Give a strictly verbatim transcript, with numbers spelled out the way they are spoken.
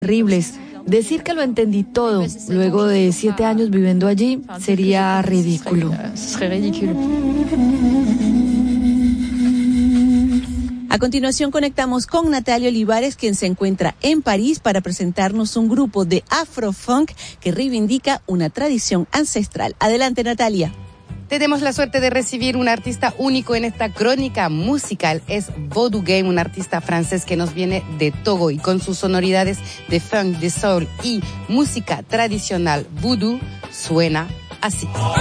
terribles. Decir que lo entendí todo luego de siete años viviendo allí sería ridículo. A continuación conectamos con Natalia Olivares, quien se encuentra en París para presentarnos un grupo de afrofunk que reivindica una tradición ancestral. Adelante, Natalia. Tenemos la suerte de recibir un artista único en esta crónica musical. Es Vodou Game, un artista francés que nos viene de Togo y con sus sonoridades de funk, de soul y música tradicional voodoo suena así.